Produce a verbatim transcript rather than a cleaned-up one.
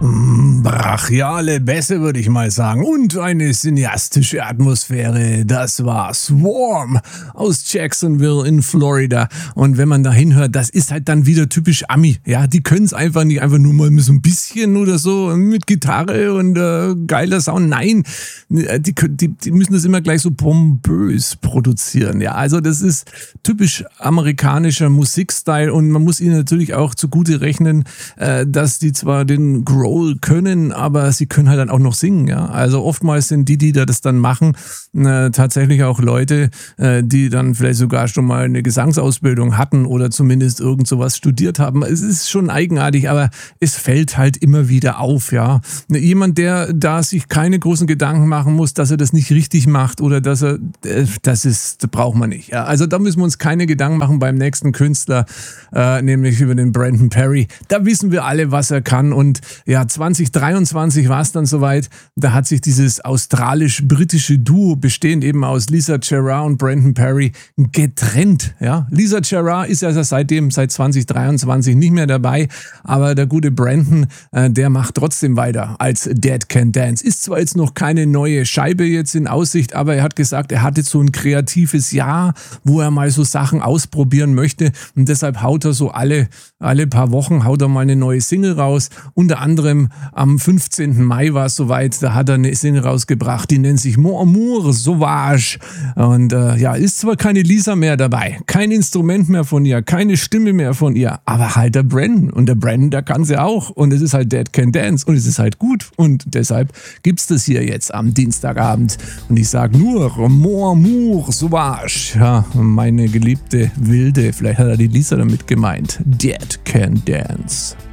Mm, Brachiale Bässe, würde ich mal sagen. Und eine cineastische Atmosphäre. Das war Swarm aus Jacksonville in Florida. Und wenn man da hinhört, das ist halt dann wieder typisch Ami. Ja, die können es einfach nicht einfach nur mal so ein bisschen oder so mit Gitarre und äh, geiler Sound. Nein, die, die, die müssen das immer gleich so pompös produzieren. Ja, also das ist typisch amerikanischer Musikstyle und man muss ihnen natürlich auch zugute rechnen, äh, dass die zwar den Growl können, aber sie können halt dann auch noch singen. Ja, also oftmals sind die, die da das dann machen, äh, tatsächlich auch Leute, äh, die dann vielleicht sogar schon mal eine Gesangsausbildung hatten oder zumindest irgend sowas studiert haben. Es ist schon eigenartig, aber es fällt halt immer wieder auf. Ja, jemand, der da sich keine großen Gedanken machen muss, dass er das nicht richtig macht oder dass er, äh, das ist, das braucht man nicht. Ja, also da müssen wir uns keine Gedanken machen beim nächsten Künstler, äh, nämlich über den Brandon Perry. Da wissen wir alle, was er kann. Und ja, zwanzig dreiundzwanzig war es dann soweit. Da hat sich dieses australisch-britische Duo, bestehend eben aus Lisa Gerrard und Brandon Perry, getrennt. Ja, Lisa Gerrard ist ja seitdem, seit zwanzig dreiundzwanzig nicht mehr dabei, aber der gute Brandon, äh, der macht trotzdem weiter als Dead Can Dance. Ist zwar jetzt noch keine neue Scheibe jetzt in Aussicht, aber er hat gesagt, er hatte so ein kreatives Jahr, wo er mal so Sachen ausprobieren möchte und deshalb haut er so alle, alle paar Wochen haut er mal eine neue Single raus. Unter anderem am fünfzehnten Mai war es soweit, da hat er eine Single rausgebracht, die nennt sich Mon Amour Sauvage und äh, ja, ist zwar keine Lisa mehr dabei, kein Instrument mehr von ihr, keine Stimme mehr von ihr, aber halt der Brandon und der Brandon, der kann sie auch und es ist halt Dead Can Dance und es ist halt gut und deshalb gibt's das hier jetzt am Dienstagabend und ich sag nur Mon Amour Sauvage, ja, meine geliebte Wilde, vielleicht hat er die Lisa damit gemeint, Dead Can Dance.